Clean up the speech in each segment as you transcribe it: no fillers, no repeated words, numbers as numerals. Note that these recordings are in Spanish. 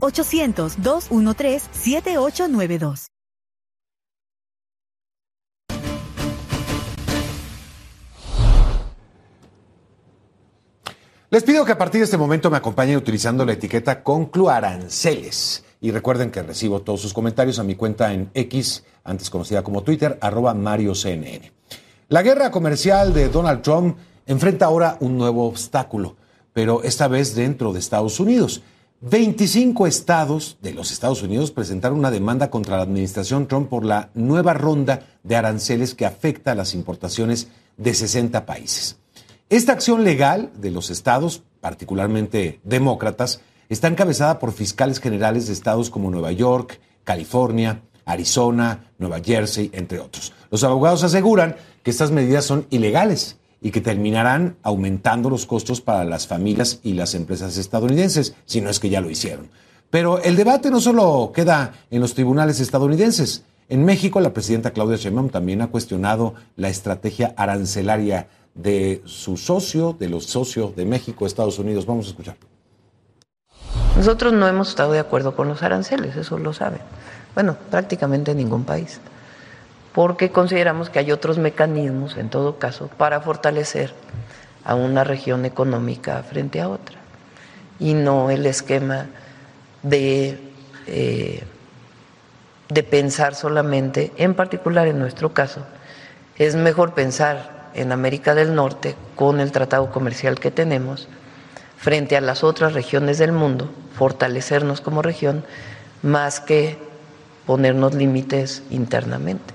1-800-213-7892. Les pido que a partir de este momento me acompañen utilizando la etiqueta Concluaranceles. Y recuerden que recibo todos sus comentarios a mi cuenta en X, antes conocida como Twitter, @MarioCNN. La guerra comercial de Donald Trump enfrenta ahora un nuevo obstáculo, pero esta vez dentro de Estados Unidos. 25 estados de los Estados Unidos presentaron una demanda contra la administración Trump por la nueva ronda de aranceles que afecta a las importaciones de 60 países. Esta acción legal de los estados, particularmente demócratas, está encabezada por fiscales generales de estados como Nueva York, California, Arizona, Nueva Jersey, entre otros. Los abogados aseguran que estas medidas son ilegales y que terminarán aumentando los costos para las familias y las empresas estadounidenses, si no es que ya lo hicieron. Pero el debate no solo queda en los tribunales estadounidenses. En México, la presidenta Claudia Sheinbaum también ha cuestionado la estrategia arancelaria de su socio, de los socios de México, Estados Unidos. Vamos a escuchar. Nosotros no hemos estado de acuerdo con los aranceles, eso lo saben. Bueno, prácticamente ningún país, porque consideramos que hay otros mecanismos, en todo caso, para fortalecer a una región económica frente a otra, y no el esquema de pensar solamente, en particular en nuestro caso, es mejor pensar en América del Norte con el tratado comercial que tenemos frente a las otras regiones del mundo, fortalecernos como región más que ponernos límites internamente.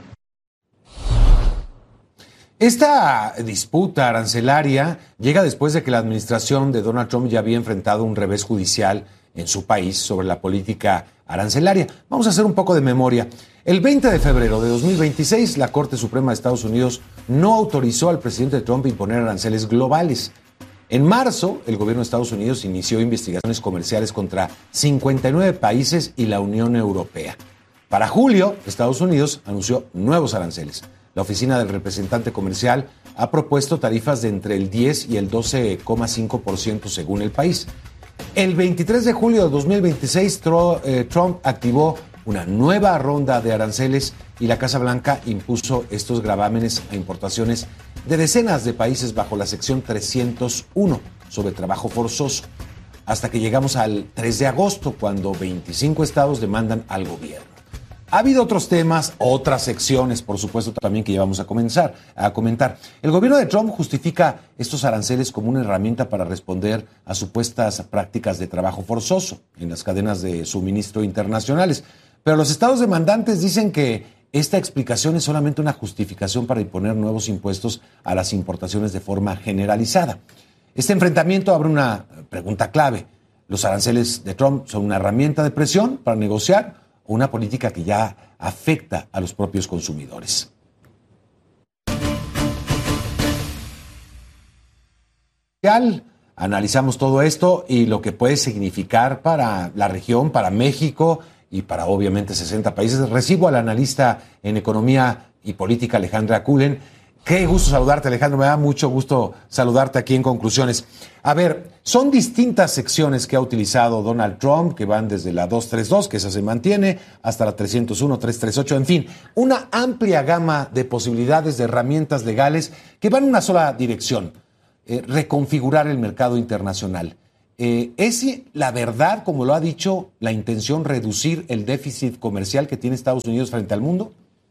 Esta disputa arancelaria llega después de que la administración de Donald Trump ya había enfrentado un revés judicial en su país sobre la política arancelaria. Vamos a hacer un poco de memoria. El 20 de febrero de 2026, la Corte Suprema de Estados Unidos no autorizó al presidente Trump imponer aranceles globales. En marzo, el gobierno de Estados Unidos inició investigaciones comerciales contra 59 países y la Unión Europea. Para julio, Estados Unidos anunció nuevos aranceles. La oficina del representante comercial ha propuesto tarifas de entre el 10 y el 12,5% según el país. El 23 de julio de 2026, Trump activó una nueva ronda de aranceles y la Casa Blanca impuso estos gravámenes a importaciones de decenas de países bajo la sección 301 sobre trabajo forzoso, hasta que llegamos al 3 de agosto, cuando 25 estados demandan al gobierno. Ha habido otros temas, otras secciones, por supuesto, también que llevamos a comentar. El gobierno de Trump justifica estos aranceles como una herramienta para responder a supuestas prácticas de trabajo forzoso en las cadenas de suministro internacionales. Pero los estados demandantes dicen que esta explicación es solamente una justificación para imponer nuevos impuestos a las importaciones de forma generalizada. Este enfrentamiento abre una pregunta clave. ¿Los aranceles de Trump son una herramienta de presión para negociar o una política que ya afecta a los propios consumidores? Analizamos todo esto y lo que puede significar para la región, para México y para obviamente 60 países. Recibo al analista en economía y política Alejandra Kulen. Qué gusto saludarte, Alejandro. Me da mucho gusto saludarte aquí en Conclusiones. A ver, son distintas secciones que ha utilizado Donald Trump, que van desde la 232, que esa se mantiene, hasta la 301, 338, en fin, una amplia gama de posibilidades, de herramientas legales que van en una sola dirección, reconfigurar el mercado internacional. ¿Es la verdad, como lo ha dicho, la intención reducir el déficit comercial que tiene Estados Unidos frente al mundo?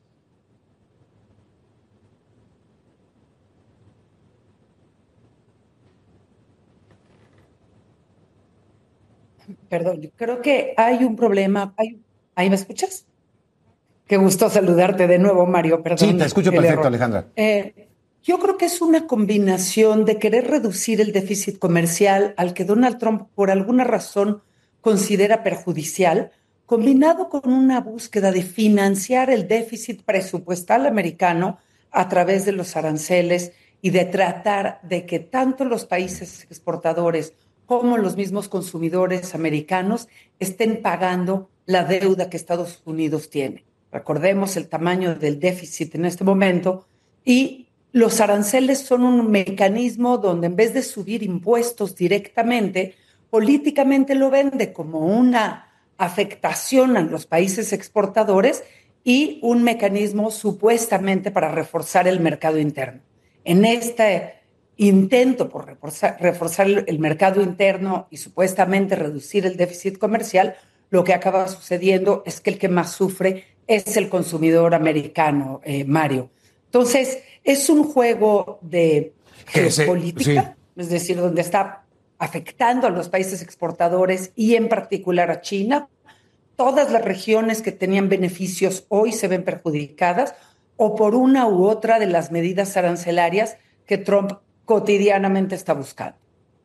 Perdón, yo creo que hay un problema. ¿Ahí me escuchas? Qué gusto saludarte de nuevo, Mario. Perdón. Sí, te escucho perfecto, Alejandra. Yo creo que es una combinación de querer reducir el déficit comercial al que Donald Trump, por alguna razón, considera perjudicial, combinado con una búsqueda de financiar el déficit presupuestal americano a través de los aranceles y de tratar de que tanto los países exportadores como los mismos consumidores americanos estén pagando la deuda que Estados Unidos tiene. Recordemos el tamaño del déficit en este momento, y los aranceles son un mecanismo donde, en vez de subir impuestos directamente, políticamente lo vende como una afectación a los países exportadores y un mecanismo supuestamente para reforzar el mercado interno. En este intento por reforzar el mercado interno y supuestamente reducir el déficit comercial, lo que acaba sucediendo es que el que más sufre es el consumidor americano, Mario. Entonces, es un juego de geopolítica, sí, es decir, donde está afectando a los países exportadores y en particular a China. Todas las regiones que tenían beneficios hoy se ven perjudicadas o por una u otra de las medidas arancelarias que Trump cotidianamente está buscando.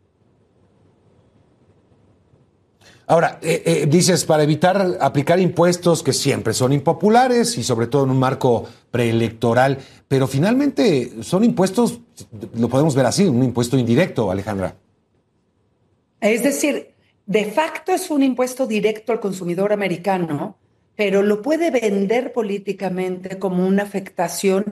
Ahora, dices, para evitar aplicar impuestos que siempre son impopulares y sobre todo en un marco preelectoral, pero finalmente son impuestos, lo podemos ver así, un impuesto indirecto, Alejandra. Es decir, de facto es un impuesto directo al consumidor americano, pero lo puede vender políticamente como una afectación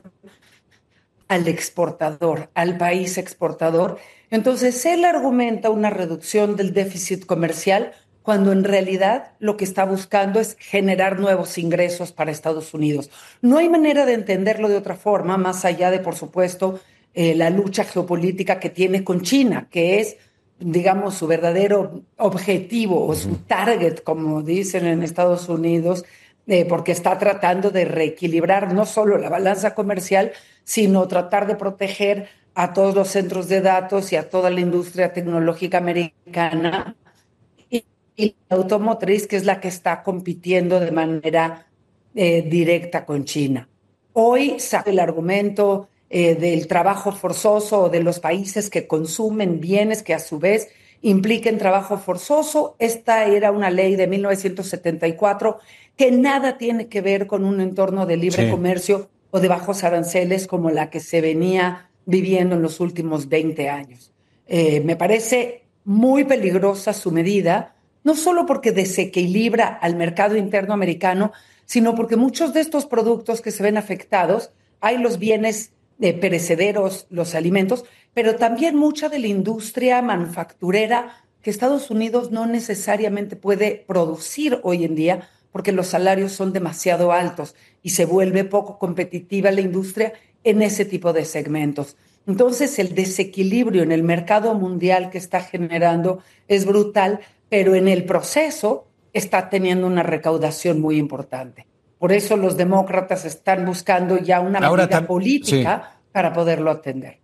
al exportador, al país exportador. Entonces, él argumenta una reducción del déficit comercial cuando en realidad lo que está buscando es generar nuevos ingresos para Estados Unidos. No hay manera de entenderlo de otra forma, más allá de, por supuesto, la lucha geopolítica que tiene con China, que es, digamos, su verdadero objetivo o su target, como dicen en Estados Unidos, porque está tratando de reequilibrar no solo la balanza comercial, sino tratar de proteger a todos los centros de datos y a toda la industria tecnológica americana y la automotriz, que es la que está compitiendo de manera directa con China. Hoy sale el argumento del trabajo forzoso o de los países que consumen bienes que a su vez impliquen trabajo forzoso. Esta era una ley de 1974 que nada tiene que ver con un entorno de libre comercio o de bajos aranceles como la que se venía viviendo en los últimos 20 años. Me parece muy peligrosa su medida, no solo porque desequilibra al mercado interno americano, sino porque muchos de estos productos que se ven afectados, hay los bienes perecederos, los alimentos, pero también mucha de la industria manufacturera que Estados Unidos no necesariamente puede producir hoy en día porque los salarios son demasiado altos y se vuelve poco competitiva la industria en ese tipo de segmentos. Entonces, el desequilibrio en el mercado mundial que está generando es brutal, pero en el proceso está teniendo una recaudación muy importante. Por eso los demócratas están buscando ya una medida política para poderlo atender.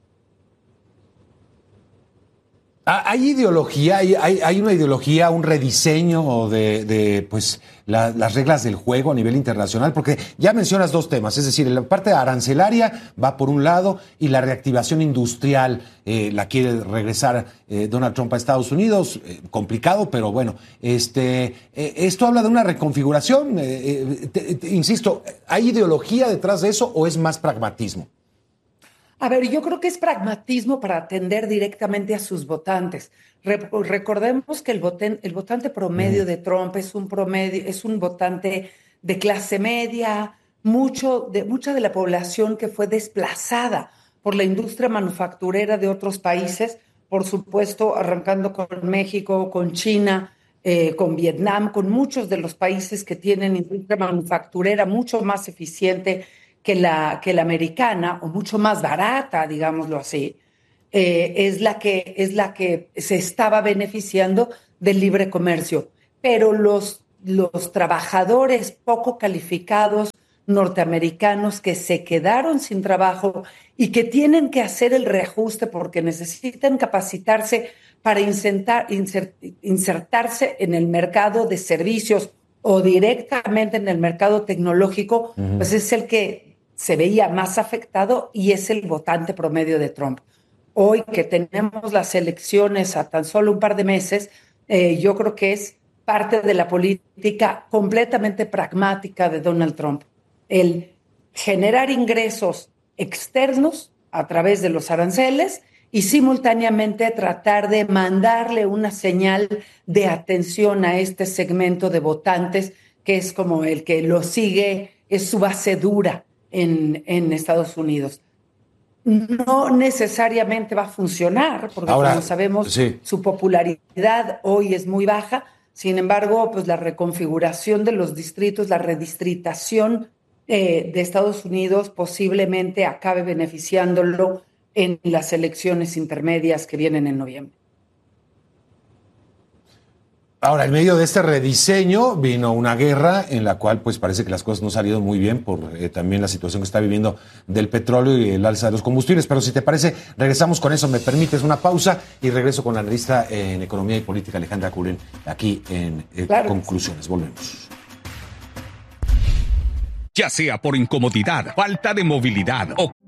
¿Hay ideología, hay una ideología, un rediseño de las reglas del juego a nivel internacional? Porque ya mencionas dos temas, es decir, la parte arancelaria va por un lado y la reactivación industrial la quiere regresar Donald Trump a Estados Unidos, complicado, pero bueno, esto habla de una reconfiguración, insisto, ¿hay ideología detrás de eso o es más pragmatismo? A ver, yo creo que es pragmatismo para atender directamente a sus votantes. Recordemos que el votante promedio de Trump es un votante de clase media, mucha de la población que fue desplazada por la industria manufacturera de otros países, por supuesto, arrancando con México, con China, con Vietnam, con muchos de los países que tienen industria manufacturera mucho más eficiente que la americana, o mucho más barata, digámoslo así, es la que se estaba beneficiando del libre comercio. Pero los trabajadores poco calificados norteamericanos que se quedaron sin trabajo y que tienen que hacer el reajuste porque necesitan capacitarse para insertarse en el mercado de servicios o directamente en el mercado tecnológico, pues es el que se veía más afectado y es el votante promedio de Trump. Hoy que tenemos las elecciones a tan solo un par de meses, yo creo que es parte de la política completamente pragmática de Donald Trump. El generar ingresos externos a través de los aranceles y simultáneamente tratar de mandarle una señal de atención a este segmento de votantes que es como el que lo sigue, es su base dura en Estados Unidos. No necesariamente va a funcionar, porque ahora, como sabemos, su popularidad hoy es muy baja, Sin embargo, pues la reconfiguración de los distritos, la redistritación de Estados Unidos posiblemente acabe beneficiándolo en las elecciones intermedias que vienen en noviembre. Ahora, en medio de este rediseño vino una guerra en la cual pues parece que las cosas no salieron muy bien por también la situación que está viviendo del petróleo y el alza de los combustibles. Pero si te parece, regresamos con eso. Me permites una pausa y regreso con la analista en Economía y Política, Alejandra Cullen, aquí en Claro. Conclusiones. Volvemos. Ya sea por incomodidad, falta de movilidad o